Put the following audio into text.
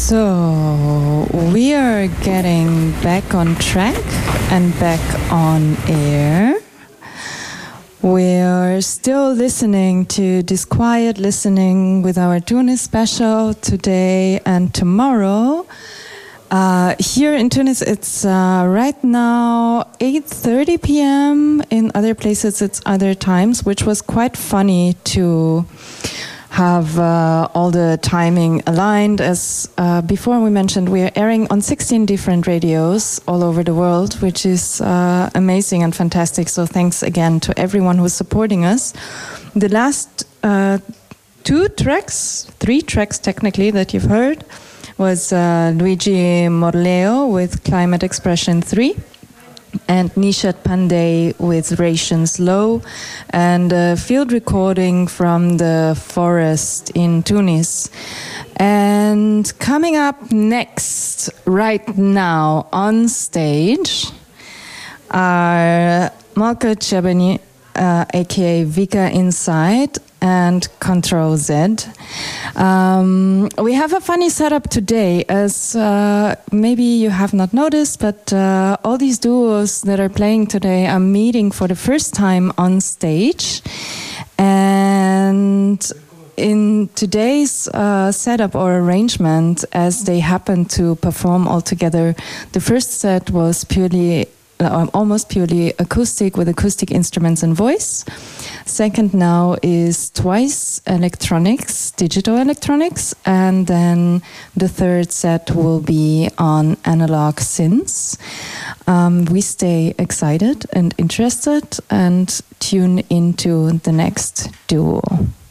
So, we are getting back on track and back on air. We're still listening to Disquiet Listening with our Tunis special today and tomorrow. Here in Tunis, it's right now 8:30 p.m. In other places, it's other times, which was quite funny to have all the timing aligned. As before we mentioned, we are airing on 16 different radios all over the world, which is amazing and fantastic. So thanks again to everyone who's supporting us. The last three tracks technically that you've heard was Luigi Morleo with Climate Expression 3. And Nishat Pandey with Rations Low, and a field recording from the forest in Tunis. And coming up next, right now on stage, are Malka Chabani, aka Vika Inside, and Control Z. We have a funny setup today, as maybe you have not noticed, but all these duos that are playing today are meeting for the first time on stage. And in today's setup or arrangement, as they happen to perform all together, the first set was almost purely acoustic with acoustic instruments and voice. Second now is twice electronics, digital electronics, and then the third set will be on analog synths. We stay excited and interested and tune into the next duo.